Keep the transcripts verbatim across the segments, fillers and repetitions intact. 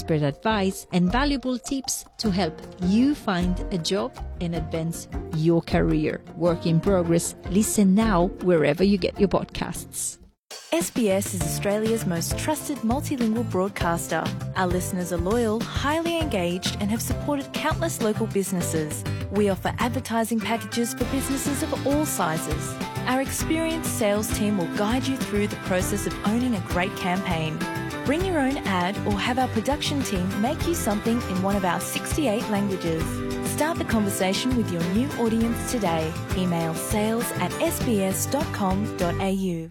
expert advice, and valuable tips to help you find a job and advance your career. Work in progress. Listen now wherever you get your podcasts. S B S is Australia's most trusted multilingual broadcaster. Our listeners are loyal, highly engaged, and have supported countless local businesses. We offer advertising packages for businesses of all sizes. Our experienced sales team will guide you through the process of owning a great campaign. Bring your own ad or have our production team make you something in one of our sixty-eight languages. Start the conversation with your new audience today. Email sales at s b s dot com dot a u.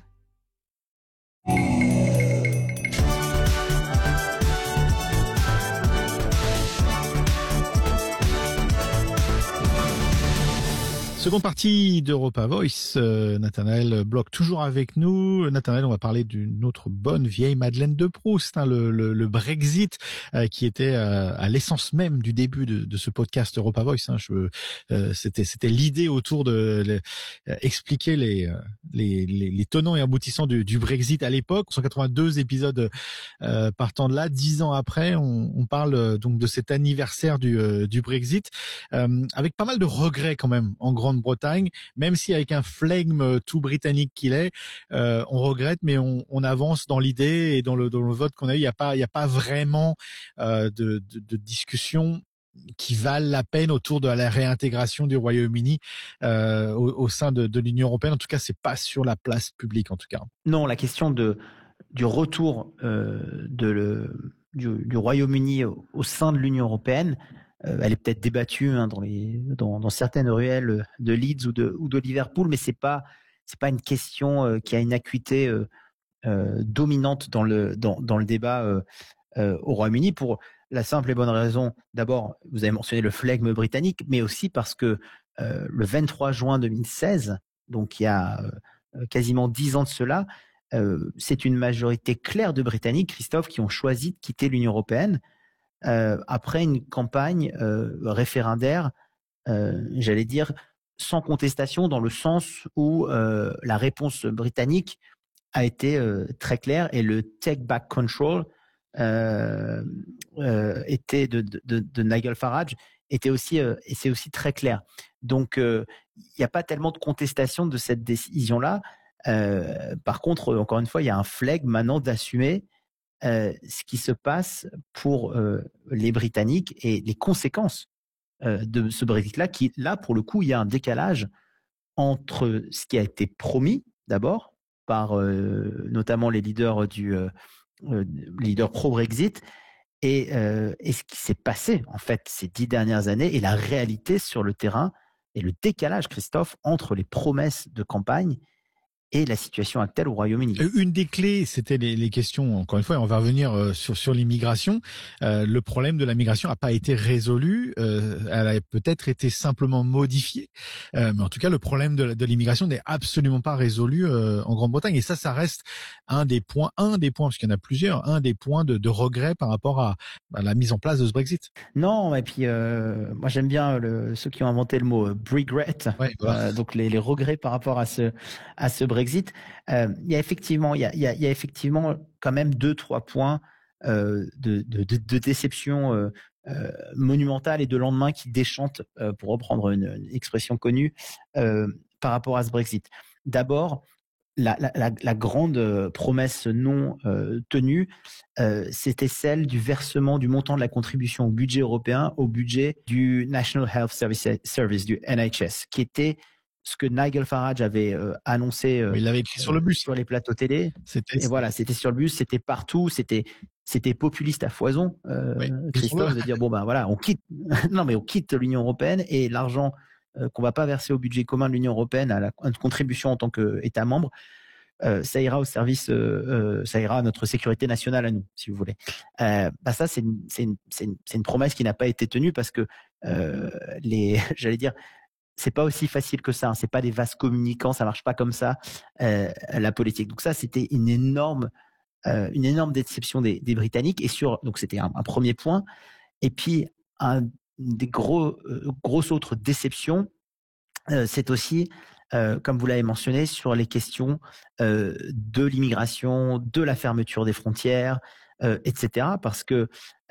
Seconde partie d'Europa Voice, euh, Nathanaël Bloch toujours avec nous. Nathanaël, on va parler d'une autre bonne vieille Madeleine de Proust, hein, le, le, le Brexit, euh, qui était euh, à l'essence même du début de, de ce podcast Europa Voice. Hein. Je, euh, c'était, c'était l'idée autour de le, euh, expliquer les, les, les, les tenants et aboutissants du, du Brexit à l'époque. cent quatre-vingt-deux épisodes euh, partant de là, dix ans après, on, on parle euh, donc de cet anniversaire du, euh, du Brexit, euh, avec pas mal de regrets quand même en grande Bretagne, même si avec un flegme tout britannique qu'il est, euh, on regrette, mais on, on avance dans l'idée et dans le, dans le vote qu'on a eu. Il n'y a pas, il y a pas vraiment euh, de, de, de discussion qui valent la peine autour de la réintégration du Royaume-Uni euh, au, au sein de, de l'Union européenne. En tout cas, c'est pas sur la place publique, en tout cas. Non, la question de du retour euh, de le, du, du Royaume-Uni au, au sein de l'Union européenne. Elle est peut-être débattue hein, dans, les, dans, dans certaines ruelles de Leeds ou de, ou de Liverpool, mais c'est pas c'est pas une question euh, qui a une acuité euh, euh, dominante dans le dans, dans le débat euh, euh, au Royaume-Uni pour la simple et bonne raison. D'abord, vous avez mentionné le flegme britannique, mais aussi parce que euh, le vingt-trois juin deux mille seize, donc il y a euh, quasiment dix ans de cela, euh, c'est une majorité claire de Britanniques, Christophe, qui ont choisi de quitter l'Union européenne. Euh, après une campagne euh, référendaire, euh, j'allais dire, sans contestation, dans le sens où euh, la réponse britannique a été euh, très claire et le take back control euh, euh, était de, de, de Nigel Farage était aussi euh, et c'est aussi très clair. Donc il n'y a pas tellement de contestation de cette décision-là. Euh, par contre, encore une fois, il y a un flegme maintenant d'assumer Euh, ce qui se passe pour euh, les Britanniques et les conséquences euh, de ce Brexit-là, qui, là, pour le coup, il y a un décalage entre ce qui a été promis, d'abord, par euh, notamment les leaders du euh, euh, leaders pro-Brexit, et, euh, et ce qui s'est passé, en fait, ces dix dernières années, et la réalité sur le terrain, et le décalage, Christophe, entre les promesses de campagne et la situation actuelle au Royaume-Uni. Une des clés, c'était les, les questions, encore une fois, et on va revenir euh, sur, sur l'immigration. Euh, le problème de la migration n'a pas été résolu, euh, elle a peut-être été simplement modifiée, euh, mais en tout cas, le problème de, de l'immigration n'est absolument pas résolu euh, en Grande-Bretagne. Et ça, ça reste un des points, un des points, parce qu'il y en a plusieurs, un des points de, de regret par rapport à, à la mise en place de ce Brexit. Non, et puis euh, moi j'aime bien le, ceux qui ont inventé le mot euh, regret, ouais, voilà. euh, donc les, les regrets par rapport à ce à ce Brexit. Euh, il y a effectivement, il y a, il y a, il y a effectivement quand même deux trois points euh, de, de, de, de déception euh, euh, monumentale et de lendemain qui déchantent, euh, pour reprendre une, une expression connue, euh, par rapport à ce Brexit. D'abord, La, la, la, la grande promesse non euh, tenue, euh, c'était celle du versement du montant de la contribution au budget européen au budget du National Health Service, Service du N H S, qui était ce que Nigel Farage avait euh, annoncé. Euh, Il l'avait écrit sur le bus, sur les plateaux télé. C'était et voilà, c'était sur le bus, c'était partout, c'était c'était populiste à foison, euh, oui, Christophe, de dire bon ben voilà, on quitte, non mais on quitte l'Union européenne et l'argent euh, qu'on va pas verser au budget commun de l'Union européenne à la à une contribution en tant qu'État membre, euh, ça ira au service, euh, euh, ça ira à notre sécurité nationale à nous, si vous voulez. Euh, bah ça c'est une, c'est une, c'est une, c'est une promesse qui n'a pas été tenue parce que euh, les, j'allais dire, c'est pas aussi facile que ça. Hein, c'est pas des vases communicants, ça marche pas comme ça, euh, la politique. Donc ça, c'était une énorme, euh, une énorme déception des, des Britanniques. Et sur, donc c'était un, un premier point. Et puis un des gros, euh, grosses autres déceptions, euh, c'est aussi, euh, comme vous l'avez mentionné, sur les questions euh, de l'immigration, de la fermeture des frontières, euh, et cetera. Parce que